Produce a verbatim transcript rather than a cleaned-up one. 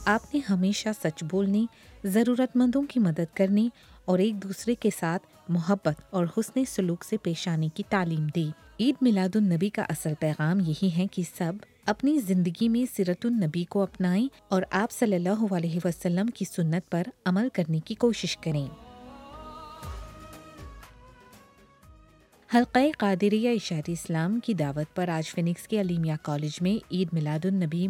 आपने हमेशा सच बोलने, ज़रूरतमंदों की मदद करने और एक दूसरे के साथ मोहब्बत और हुस्न सलूक से पेश आने की तालीम दी। ईद मिलादुन नबी का असल पैगाम यही है कि सब अपनी ज़िंदगी में सिरतुन नबी को अपनाएं और आप सल्लल्लाहु अलैहि वसल्लम की सुन्नत पर अमल करने की कोशिश करें। हल्क़ाए क़ादिरिया इशारे इस्लाम की दावत पर आज फिनिक्स के अलीमिया कॉलेज में ईद मिलादुन नबी